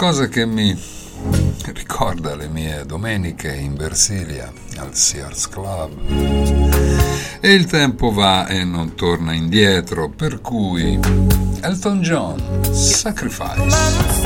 qualcosa che mi ricorda le mie domeniche in Versilia al Sears Club. E il tempo va e non torna indietro, per cui Elton John, Sacrifice.